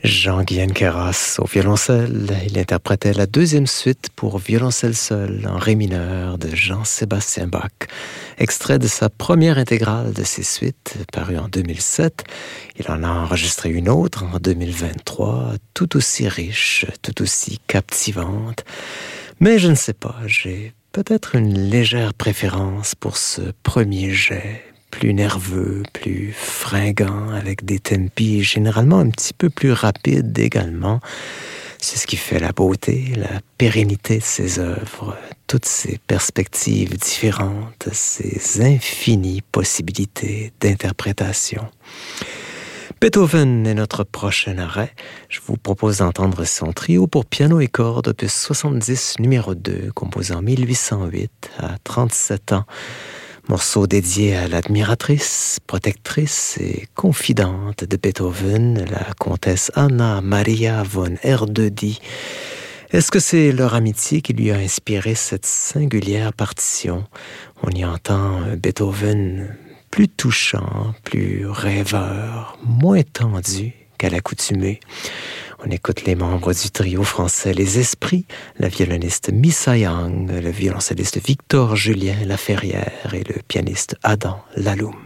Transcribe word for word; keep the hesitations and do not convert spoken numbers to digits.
Jean-Guyen Queyras au violoncelle. Il interprétait la deuxième suite pour violoncelle seul en ré mineur de Jean-Sébastien Bach. Extrait de sa première intégrale de ces suites, parue en deux mille sept. Il en a enregistré une autre en deux mille vingt-trois, tout aussi riche, tout aussi captivante. Mais je ne sais pas, j'ai peut-être une légère préférence pour ce premier jet. Plus nerveux, plus fringant, avec des tempi généralement un petit peu plus rapides également. C'est ce qui fait la beauté, la pérennité de ses œuvres, toutes ces perspectives différentes, ces infinies possibilités d'interprétation. Beethoven est notre prochain arrêt. Je vous propose d'entendre son trio pour piano et cordes, opus soixante-dix, numéro deux, composé en mille huit cent huit, à trente-sept ans. Morceau dédié à l'admiratrice, protectrice et confidente de Beethoven, la comtesse Anna Maria von Erdödy. Est-ce que c'est leur amitié qui lui a inspiré cette singulière partition? On y entend Beethoven plus touchant, plus rêveur, moins tendu qu'à l'accoutumée. On écoute les membres du trio français Les Esprits, la violoniste Missa Yang, le violoncelliste Victor Julien Laferrière et le pianiste Adam Laloum.